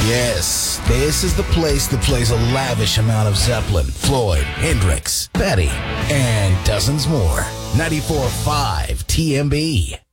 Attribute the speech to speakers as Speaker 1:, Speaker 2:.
Speaker 1: Yes, this is the place that plays a lavish amount of Zeppelin, Floyd, Hendrix, Betty, and dozens more. 94.5 TMB.